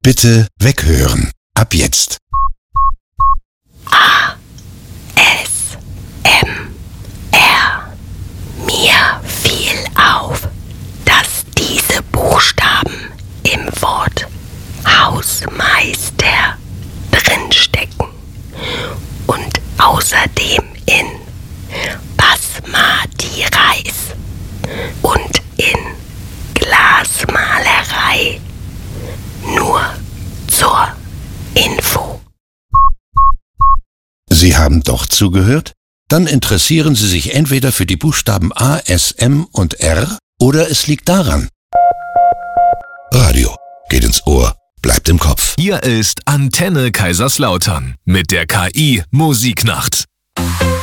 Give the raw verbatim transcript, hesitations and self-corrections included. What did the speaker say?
Bitte weghören. Ab jetzt. A. S. M. R. Mir fiel auf, dass diese Buchstaben im Wort Hausmeister drinstecken und außerdem in Basmati Reis und in Glasmalerei. Nur zur Info. Sie haben doch zugehört? Dann interessieren Sie sich entweder für die Buchstaben A, S, M und R oder es liegt daran. Radio geht ins Ohr, bleibt im Kopf. Hier ist Antenne Kaiserslautern mit der K I Musiknacht.